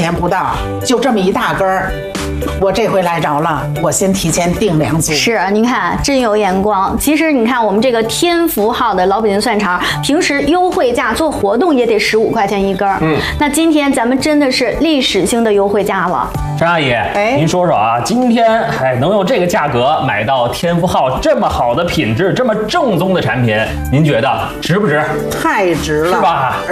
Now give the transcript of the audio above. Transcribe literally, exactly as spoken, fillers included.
钱不到，就这么一大根儿。我这回来着了，我先提前订两组。 是，您看真有眼光。其实你看我们这个天福号的老北京蒜肠，平时优惠价做活动也得十五块钱一根儿。嗯，那今天咱们真的是历史性的优惠价了。 张阿姨，哎，您说说啊，今天哎能用这个价格买到天福号这么好的品质、这么正宗的产品，您觉得值不值？ 太值了， 是吧？